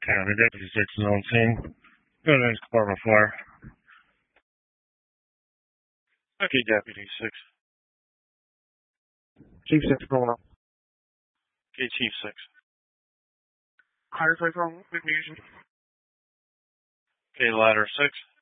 County, Deputy 6 is on scene. Go to the next Department of Fire. Okay, Deputy 6. Chief 6 going up. Okay, Chief 6. Higher play from Ignition. Okay, Ladder 6.